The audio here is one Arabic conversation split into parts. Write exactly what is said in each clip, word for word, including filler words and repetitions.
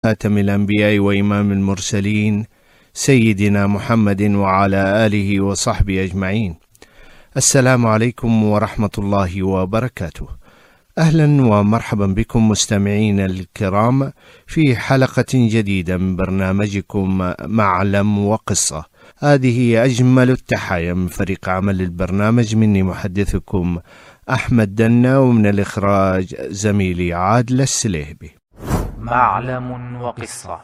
خاتم الأنبياء وإمام المرسلين سيدنا محمد وعلى آله وصحبه أجمعين. السلام عليكم ورحمة الله وبركاته. أهلا ومرحبا بكم مستمعين الكرام في حلقة جديدة من برنامجكم معلم وقصة. هذه أجمل التحايا من فريق عمل البرنامج، مني محدثكم أحمد دنا، ومن الإخراج زميلي عادل السليهبي. معلم وقصة.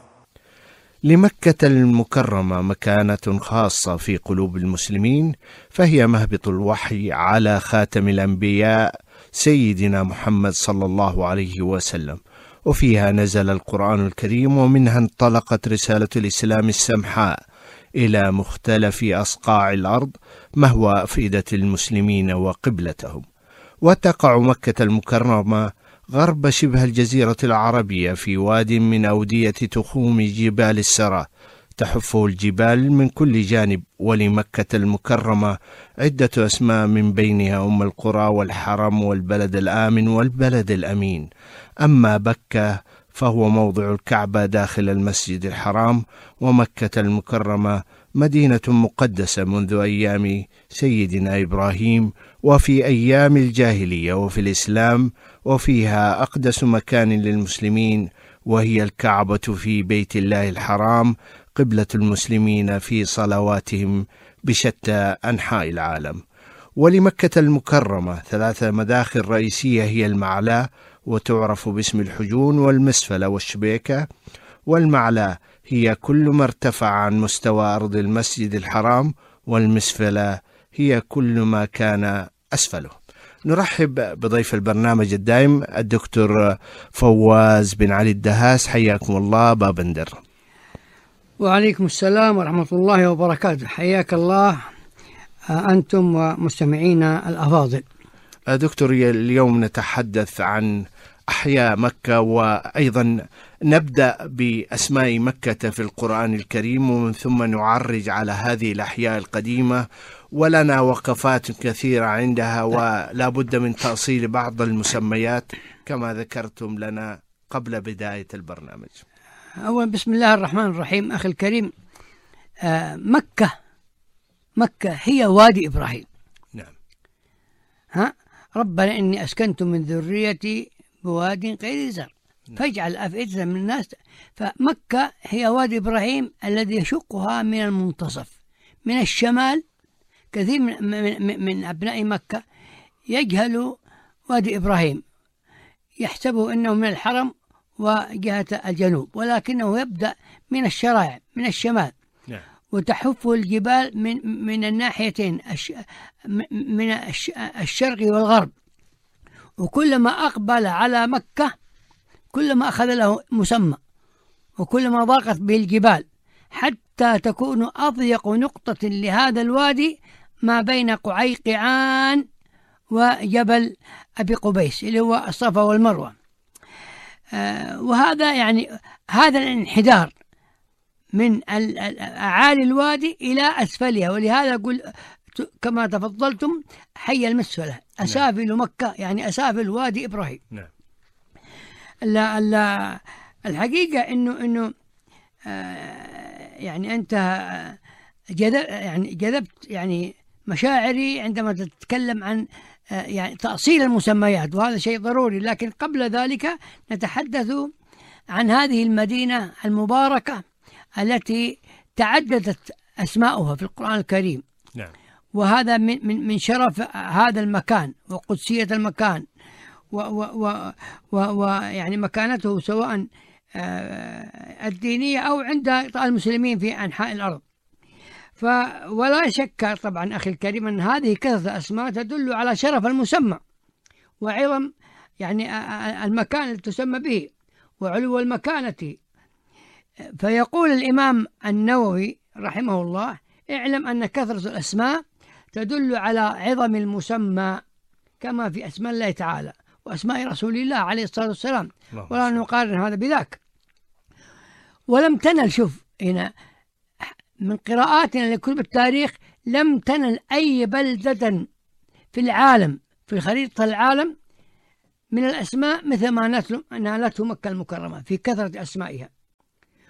لمكة المكرمة مكانة خاصة في قلوب المسلمين، فهي مهبط الوحي على خاتم الأنبياء سيدنا محمد صلى الله عليه وسلم، وفيها نزل القرآن الكريم، ومنها انطلقت رسالة الإسلام السمحاء إلى مختلف أصقاع الأرض مهو أفئدة المسلمين وقبلتهم. وتقع مكة المكرمة غرب شبه الجزيرة العربية في واد من أودية تخوم جبال السرى، تحفه الجبال من كل جانب. ولمكة المكرمة عدة أسماء، من بينها أم القرى والحرم والبلد الآمن والبلد الأمين. أما بكة فهو موضع الكعبة داخل المسجد الحرام، ومكة المكرمة مدينة مقدسة منذ أيام سيدنا إبراهيم، وفي أيام الجاهلية وفي الإسلام، وفيها أقدس مكان للمسلمين، وهي الكعبة في بيت الله الحرام، قبلة المسلمين في صلواتهم بشتى أنحاء العالم. ولمكة المكرمة ثلاثة مداخل رئيسية، هي المعلى، وتعرف باسم الحجون، والمسفلة والشبيكة. والمعلى هي كل ما ارتفع عن مستوى أرض المسجد الحرام، والمسفلة هي كل ما كان أسفله. نرحب بضيف البرنامج الدائم الدكتور فواز بن علي الدهاس. حياكم الله بابندر. وعليكم السلام ورحمة الله وبركاته. حياك الله أنتم ومستمعينا الأفاضل. دكتور، اليوم نتحدث عن أحياء مكة، وأيضا نبدأ بأسماء مكة في القرآن الكريم، ومن ثم نعرج على هذه الأحياء القديمة، ولنا وقفات كثيرة عندها، ولا بد من تأصيل بعض المسميات كما ذكرتم لنا قبل بداية البرنامج. أولا بسم الله الرحمن الرحيم. أخي الكريم، آه مكة مكة هي وادي إبراهيم. نعم. ها ربنا إني أسكنت من ذريتي بواد غير زرع فاجعل أفئدة من الناس. فمكة هي وادي إبراهيم الذي يشقها من المنتصف من الشمال. كثير من, من, من أبناء مكة يجهلوا وادي إبراهيم، يحسبوا أنه من الحرم وجهة الجنوب، ولكنه يبدأ من الشرائع من الشمال. نعم. وتحف الجبال من من الناحيتين، من الشرق والغرب. وكلما أقبل على مكة كلما أخذ له مسمى، وكلما ضاقت به الجبال، حتى تكون أضيق نقطة لهذا الوادي ما بين قعيقعان وجبل أبي قبيس اللي هو الصفا والمروة. آه وهذا يعني هذا الانحدار من أعالي الوادي إلى أسفلها، ولهذا أقول كما تفضلتم حي المسفلة، أسافل مكة يعني أسافل وادي إبراهيم. نعم. لا لا الحقيقة إنه إنه آه يعني أنت جذب يعني جذبت يعني مشاعري عندما تتكلم عن آه يعني تأصيل المسميات، وهذا شيء ضروري. لكن قبل ذلك نتحدث عن هذه المدينة المباركة التي تعددت أسماؤها في القرآن الكريم. نعم. وهذا من من من شرف هذا المكان وقدسية المكان، ويعني مكانته سواء الدينية أو عند المسلمين في أنحاء الأرض. ولا شك طبعا أخي الكريم أن هذه كثرة أسماء تدل على شرف المسمى وعظم يعني المكان الذي تسمى به وعلو المكانة. فيقول الإمام النووي رحمه الله: اعلم أن كثرة الأسماء تدل على عظم المسمى، كما في أسماء الله تعالى وأسماء رسول الله عليه الصلاة والسلام، ولا نقارن هذا بذاك. ولم تنل، شوف هنا من قراءاتنا لكتب التاريخ، لم تنل أي بلدة في العالم في خريطة العالم من الأسماء مثل ما نالته مكة المكرمة في كثرة أسمائها.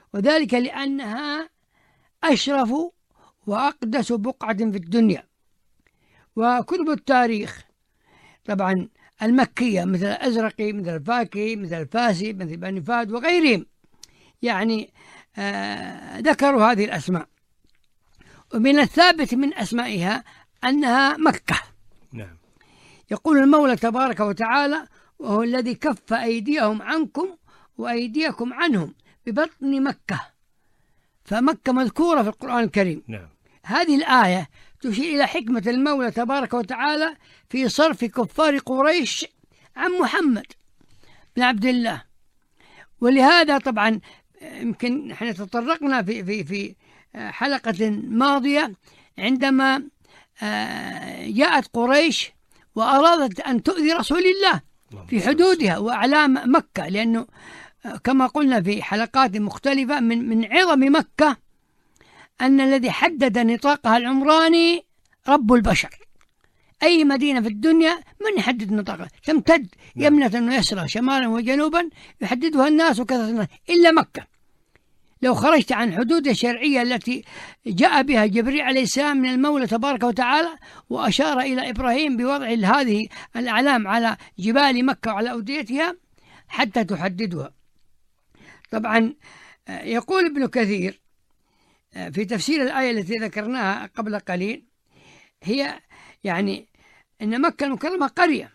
وذلك لأنها أشرف وأقدس بقعة في الدنيا. وكتب التاريخ طبعا المكية مثل الأزرقي مثل الفاكهي مثل الفاسي مثل بني فهد وغيرهم يعني آه ذكروا هذه الأسماء. ومن الثابت من أسمائها أنها مكة. نعم. يقول المولى تبارك وتعالى: وهو الذي كف أيديهم عنكم وأيديكم عنهم ببطن مكة. فمكة مذكورة في القرآن الكريم. نعم. هذه الآية تشير إلى حكمة المولى تبارك وتعالى في صرف كفار قريش عن محمد بن عبد الله. ولهذا طبعا يمكن احنا تطرقنا في في في حلقة ماضية عندما جاءت قريش وأرادت أن تؤذي رسول الله في حدودها وأعلام مكة، لأنه كما قلنا في حلقات مختلفة من من عظم مكة أن الذي حدد نطاقها العمراني رب البشر. أي مدينة في الدنيا من يحدد نطاقها؟ تمتد يمنة ويسرى شمالا وجنوبا يحددها الناس وكذا الناس، إلا مكة. لو خرجت عن حدود الشرعية التي جاء بها جبريل عليه السلام من المولى تبارك وتعالى وأشار إلى إبراهيم بوضع هذه الأعلام على جبال مكة وعلى أوديتها حتى تحددها. طبعا يقول ابن كثير في تفسير الآية التي ذكرناها قبل قليل، هي يعني أن مكة المكرمة قرية.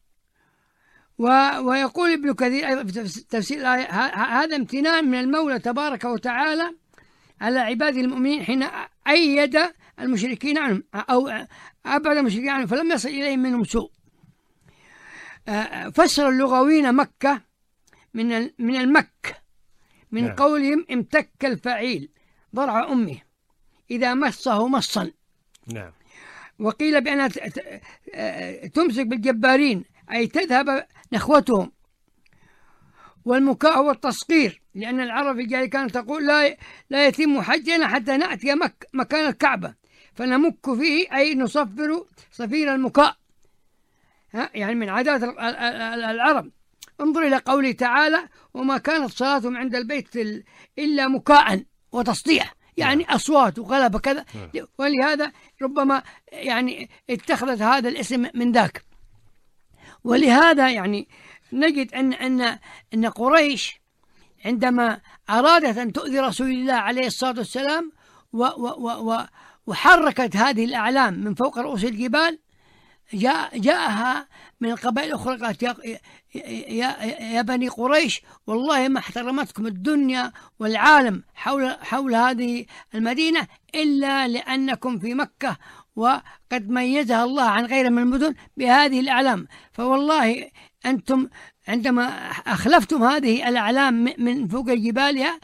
ويقول ابن كثير أيضا في تفسير الآية: هذا امتنان من المولى تبارك وتعالى على عباده المؤمنين حين أيد المشركين عنهم أو أبعد المشركين عنهم فلم يصل إليهم منهم سوء. فسر اللغويين مكة من من المك من نعم. قولهم امتك الفعيل ضرع أمه إذا مسه مصا. نعم. وقيل بأنها تمسك بالجبارين أي تذهب نخوتهم. والمكاء هو التصقير، لأن العرب في الجاهلية كانت تقول لا لا يتم حجنا حتى نأتي مك مكان الكعبة فنمك فيه، أي نصفر صفير المكاء، ها يعني من عادات العرب. انظر إلى قوله تعالى: وما كانت صلاتهم عند البيت إلا مكاء وتصديح، يعني أصوات وغلبة كذا. ولهذا ربما يعني اتخذت هذا الاسم من ذاك. ولهذا يعني نجد أن أن أن قريش عندما أرادت أن تؤذي رسول الله عليه الصلاة والسلام و و و وحركت هذه الأعلام من فوق رؤوس الجبال، جاء جاءها من القبائل الأخرى قالت: يا, يا, يا بني قريش والله ما احترمتكم الدنيا والعالم حول حول هذه المدينة إلا لأنكم في مكة، وقد ميزها الله عن غير من المدن بهذه الأعلام. فوالله أنتم عندما أخلفتم هذه الأعلام من فوق جبالها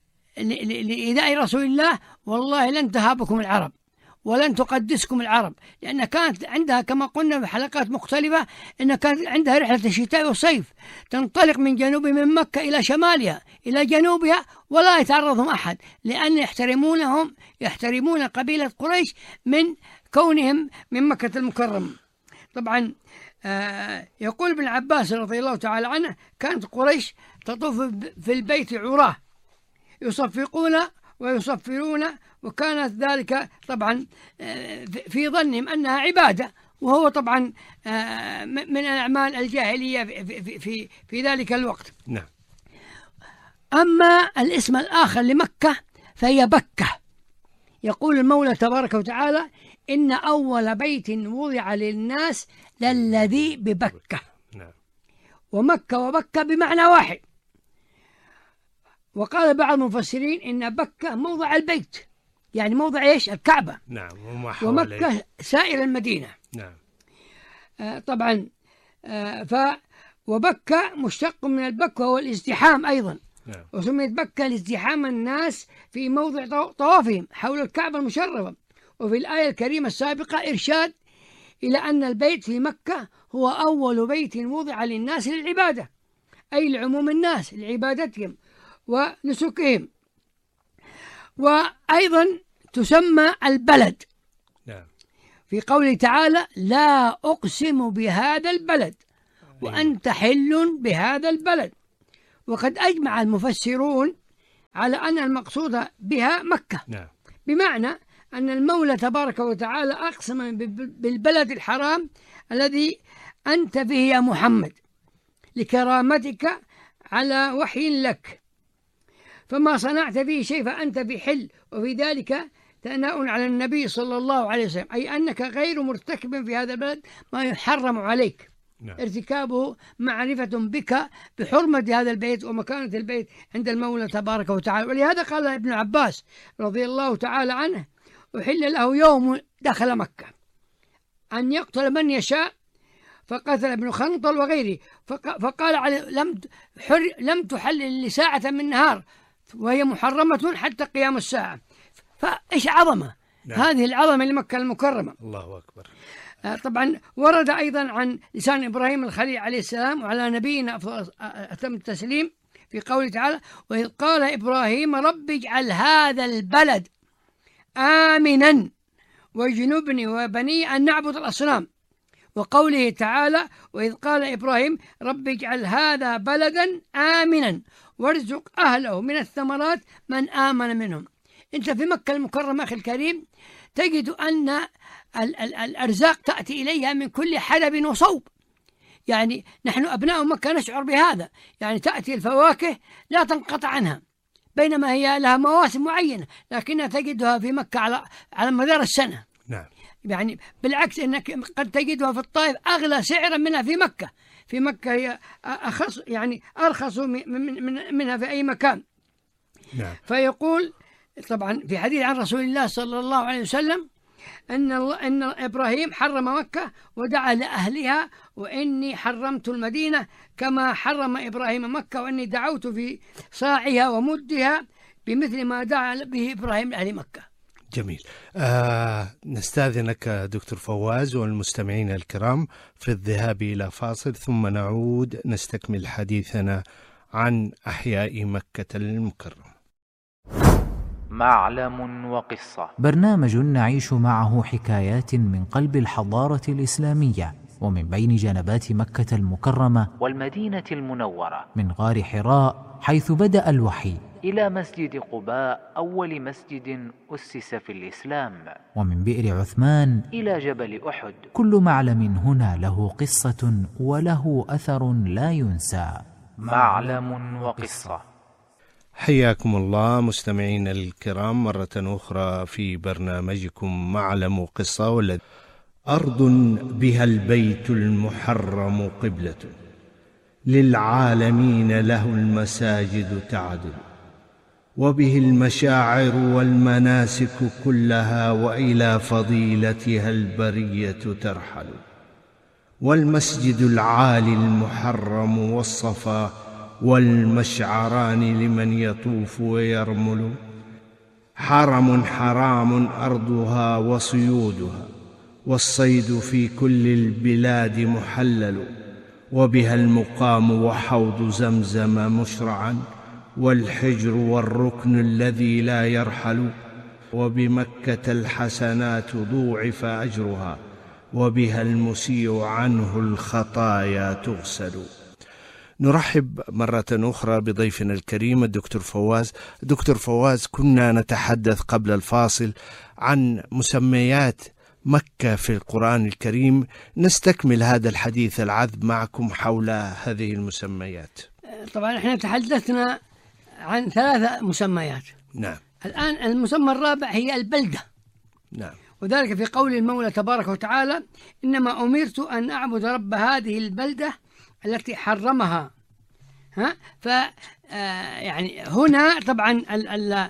لإيذاء رسول الله والله لن تهابكم العرب ولن تقدسكم العرب، لأن كانت عندها كما قلنا في حلقات مختلفة أن كانت عندها رحلة الشتاء والصيف تنطلق من جنوب من مكة إلى شمالها إلى جنوبها ولا يتعرضهم أحد، لأن يحترمونهم يحترمون قبيلة قريش من كونهم من مكة المكرمة. طبعا آه يقول ابن عباس رضي الله تعالى عنه: كانت قريش تطوف في البيت عراه يصفقون ويصفرون، وكانت ذلك طبعا في ظنهم أنها عبادة، وهو طبعا من الأعمال الجاهلية في, في, في ذلك الوقت. نعم. أما الاسم الآخر لمكة فهي بكة. يقول المولى تبارك وتعالى: إن أول بيت وضع للناس للذي ببكة. نعم. ومكة وبكة بمعنى واحد. وقال بعض المفسرين إن بكة موضع البيت، يعني موضع إيش؟ الكعبة. نعم. ومكة سائر المدينة. نعم. آه طبعا آه ف وبكة مشتق من البك وهو الازدحام أيضا. نعم. وسميت بكة لازدحام الناس في موضع طوافهم حول الكعبة المشرفة. وفي الآية الكريمة السابقة إرشاد إلى أن البيت في مكة هو أول بيت وضع للناس للعبادة، أي لعموم الناس لعبادتهم ونسكهم. وأيضا تسمى البلد. نعم. في قوله تعالى: لا أقسم بهذا البلد وأنت حل بهذا البلد. وقد أجمع المفسرون على أن المقصود بها مكة. نعم. بمعنى أن المولى تبارك وتعالى أقسم بالبلد الحرام الذي أنت فيه يا محمد لكرامتك على وحي لك، فما صنعت فيه شيء فأنت بحل، وفي ذلك ثناء على النبي صلى الله عليه وسلم، أي أنك غير مرتكب في هذا البلد ما يحرم عليك. نعم. ارتكابه معرفة بك بحرمة هذا البيت ومكانة البيت عند المولى تبارك وتعالى. ولهذا قال ابن عباس رضي الله تعالى عنه: أحل له يوم دخل مكة أن يقتل من يشاء فقتل ابن خنطل وغيره، فقال عليه: لم لم تحلل لساعة من نهار وهي محرمة حتى قيام الساعة. فإيش عظمة. نعم. هذه العظمة لمكة المكرمة. الله أكبر. طبعا ورد أيضا عن لسان إبراهيم الخليل عليه السلام وعلى نبينا أتم التسليم في قوله تعالى: وإذ قال إبراهيم رب اجعل هذا البلد آمنا واجنبني وبني أن نعبد الأصنام. وقوله تعالى: وإذ قال إبراهيم رب اجعل هذا بلدا آمنا وارزق أهله من الثمرات من آمن منهم. أنت في مكة المكرمة أخي الكريم تجد أن ال ال الأرزاق تأتي إليها من كل حدب وصوب. يعني نحن أبناء مكة نشعر بهذا، يعني تأتي الفواكه لا تنقطع عنها، بينما هي لها مواسم معينة لكنها تجدها في مكة على على مدار السنة. نعم. يعني بالعكس أنك قد تجدها في الطائف أغلى سعرا منها في مكة. في مكة هي أخص يعني أرخص من من منها في أي مكان. نعم. فيقول طبعا في حديث عن رسول الله صلى الله عليه وسلم أن أن إبراهيم حرم مكة ودعا لأهلها: وإني حرمت المدينة كما حرم إبراهيم مكة، وإني دعوت في صاعها ومدها بمثل ما دعا به إبراهيم لأهل مكة. جميل. آه نستأذنك دكتور فواز والمستمعين الكرام في الذهاب إلى فاصل، ثم نعود نستكمل حديثنا عن أحياء مكة المكرمة. معلم وقصة، برنامج نعيش معه حكايات من قلب الحضارة الإسلامية ومن بين جنبات مكة المكرمة والمدينة المنورة، من غار حراء حيث بدأ الوحي إلى مسجد قباء أول مسجد أسس في الإسلام، ومن بئر عثمان إلى جبل أحد. كل معلم هنا له قصة وله أثر لا ينسى. معلم وقصة. حياكم الله مستمعين الكرام مرة أخرى في برنامجكم معلم وقصة. والذي أرض بها البيت المحرم قبلة للعالمين له المساجد تعدل، وبه المشاعر والمناسك كلها وإلى فضيلتها البرية ترحل، والمسجد العالي المحرم والصفا والمشعران لمن يطوف ويرمل، حرم حرام أرضها وصيودها، والصيد في كل البلاد محلل، وبها المقام وحوض زمزم مشرعا، والحجر والركن الذي لا يرحل، وبمكة الحسنات ضوعف أجرها، وبها المسيء عنه الخطايا تغسل. نرحب مرة أخرى بضيفنا الكريم الدكتور فواز. دكتور فواز، كنا نتحدث قبل الفاصل عن مسميات مكة في القرآن الكريم، نستكمل هذا الحديث العذب معكم حول هذه المسميات. طبعا احنا تحدثنا عن ثلاثة مسميات. نعم. الآن المسمى الرابع هي البلدة. نعم. وذلك في قول المولى تبارك وتعالى: إنما أمرت أن أعبد رب هذه البلدة التي حرمها. ها ف يعني هنا طبعا ال ال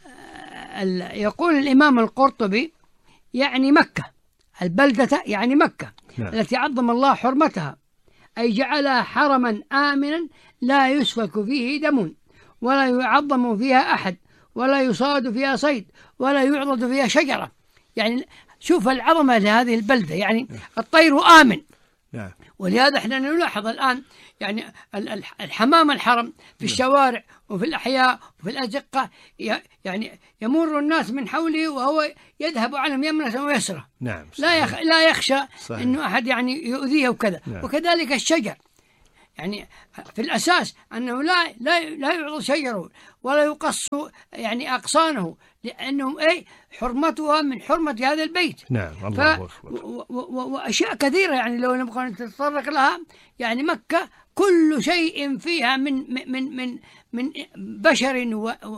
ال يقول الإمام القرطبي يعني مكة، البلدة يعني مكة. نعم. التي عظم الله حرمتها، أي جعلها حرما آمنا لا يسفك فيه دم ولا يعظم فيها أحد ولا يصاد فيها صيد ولا يعضد فيها شجرة. يعني شوف العظمة لهذه البلدة، يعني الطير آمن. نعم. ولهذا احنا نلاحظ الآن يعني الحمام الحرم في الشوارع وفي الأحياء وفي الأزقة، يعني يمر الناس من حوله وهو يذهب عنهم يمنة ويسرى. نعم. لا يخ... لا يخشى صحيح. إنه أحد يعني يؤذيه وكذا. نعم. وكذلك الشجر، يعني في الأساس أنه لا لا لا يعض شجره ولا يقص يعني أغصانه، لأنه أي حرمتها من حرمة هذا البيت. نعم الله أكبر. وأشياء كثيرة يعني لو نبغى نتطرق لها، يعني مكة كل شيء فيها من من من من بشر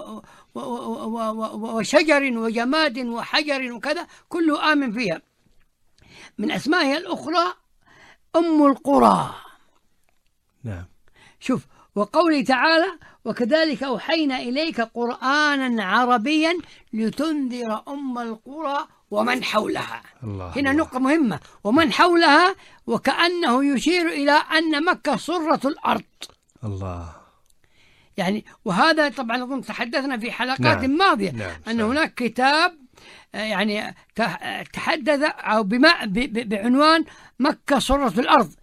وشجر وجماد وحجر وكذا كله آمن فيها. من أسمائها الأخرى أم القرى. نعم. شوف، وقوله تعالى وكذلك أوحينا إليك قرآنا عربيا لتنذر أم القرى ومن حولها. الله هنا الله. نقطة مهمة، ومن حولها، وكأنه يشير إلى أن مكة سرة الأرض. الله. يعني وهذا طبعا أظن تحدثنا في حلقات نعم. ماضية. نعم. أن هناك كتاب يعني تحدث أو بعنوان مكة سرة الأرض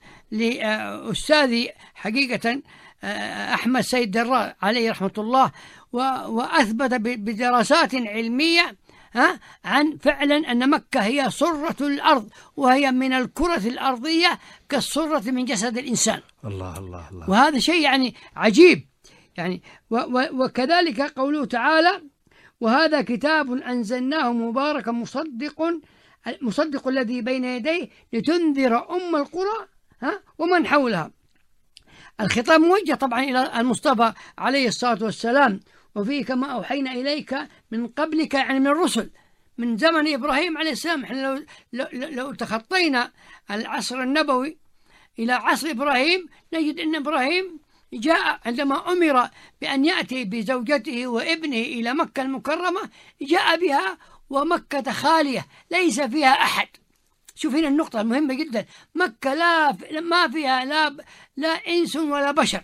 لأستاذي حقيقة أحمد سيد دراء عليه رحمة الله، وأثبت بدراسات علمية ها عن فعلا أن مكة هي سرة الأرض، وهي من الكرة الأرضية كالسرة من جسد الإنسان. الله الله الله. وهذا شيء يعني عجيب يعني. وكذلك قوله تعالى وهذا كتاب أنزلناه مباركا مصدق مصدق الذي بين يديه لتنذر أم القرى ها ومن حولها. الخطاب موجه طبعا إلى المصطفى عليه الصلاة والسلام، وفيه كما أوحينا إليك من قبلك يعني من الرسل من زمن إبراهيم عليه السلام. احنا لو, لو, لو تخطينا العصر النبوي إلى عصر إبراهيم نجد أن إبراهيم جاء عندما أمر بأن يأتي بزوجته وابنه إلى مكة المكرمة، جاء بها ومكة خالية ليس فيها أحد. شوف هنا النقطة المهمة جدا، مكة لا ما فيها لا لا إنس ولا بشر،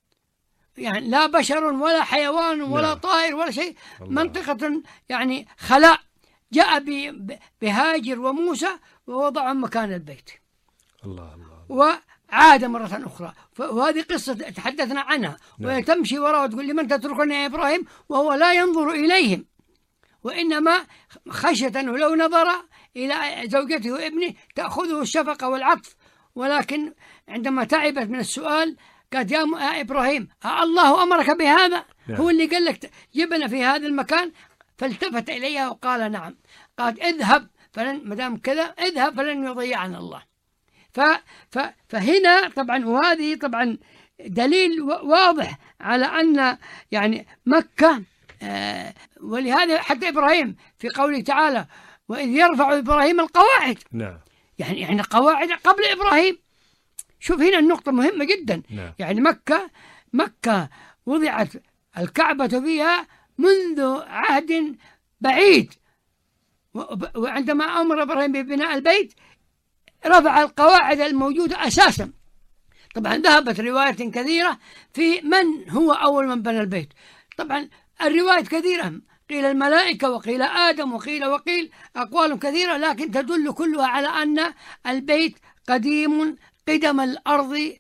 يعني لا بشر ولا حيوان ولا طائر ولا شيء. الله. منطقة يعني خلاء. جاء بهاجر وموسى ووضعهم مكان البيت. الله الله. وعاد مرة أخرى، وهذه قصة تحدثنا عنها. نعم. وتمشي وراء وتقول لمن تتركني يا إبراهيم، وهو لا ينظر إليهم، وإنما خشية أنه لو نظر إلى زوجته وابنه تأخذه الشفقة والعطف. ولكن عندما تعبت من السؤال قالت يا إبراهيم الله أمرك بهذا؟ نعم. هو اللي قال لك جبنا في هذا المكان؟ فالتفت إليها وقال نعم. قالت اذهب فلن مدام كذا اذهب فلن يضيعنا الله. ف ف فهنا طبعا وهذه طبعا دليل واضح على أن يعني مكة آه ولهذا حتى إبراهيم في قوله تعالى وإذ يرفع إبراهيم القواعد. نعم. يعني يعني قواعد قبل إبراهيم. شوف هنا النقطة مهمة جدا. نعم. يعني مكة مكة وضعت الكعبة فيها منذ عهد بعيد، وعندما أمر إبراهيم ببناء البيت رفع القواعد الموجودة أساسا. طبعا ذهبت روايات كثيرة في من هو أول من بنى البيت. طبعا الروايات كثيرة، قيل الملائكة وقيل آدم وقيل وقيل أقوال كثيرة، لكن تدل كلها على أن البيت قديم قدم الأرض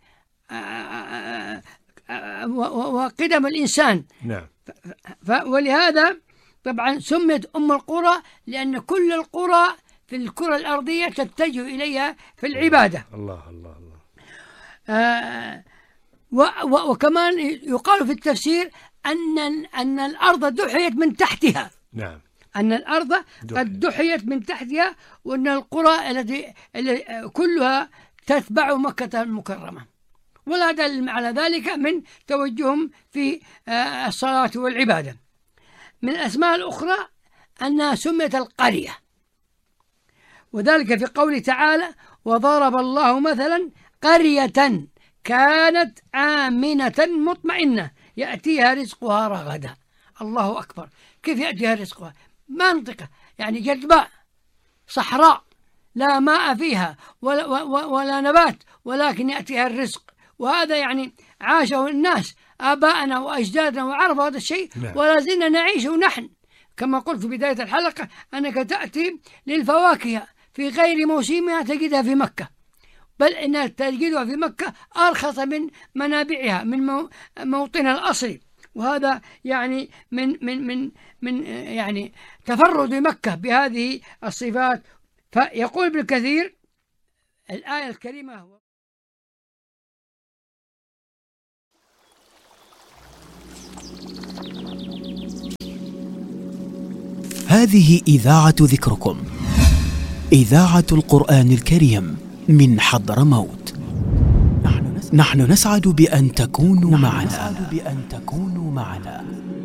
وقدم الإنسان. نعم. ولهذا طبعا سميت أم القرى لأن كل القرى في الكرة الأرضية تتجه إليها في العبادة. الله الله الله. آه وكمان يقال في التفسير أن أن الأرض دحيت من تحتها. نعم. أن الأرض قد دحيت من تحتها، وأن القرى التي كلها تتبع مكة المكرمة. ولا دل على ذلك من توجههم في الصلاة والعبادة. من الأسماء الأخرى أنها سميت القرية، وذلك في قوله تعالى وضرب الله مثلا قرية كانت آمنة مطمئنة يأتيها رزقها رغدا. الله أكبر، كيف يأتيها رزقها؟ منطقة يعني جدباء صحراء لا ماء فيها ولا, ولا نبات، ولكن يأتيها الرزق. وهذا يعني عاشه الناس آباءنا وأجدادنا وعرفوا هذا الشيء. نعم. ولا زلنا نعيشه نحن. كما قلت في بداية الحلقة أنك تأتي للفواكه في غير موسمها تجدها في مكة، بل إنها تجدها في مكة أرخص من منابعها من موطنها الأصلي. وهذا يعني من من من من يعني تفرد مكة بهذه الصفات. فيقول ابن كثير الآية الكريمة هذه إذاعة ذكركم، إذاعة القرآن الكريم من حضرموت. نحن نسعد بأن تكونوا معنا.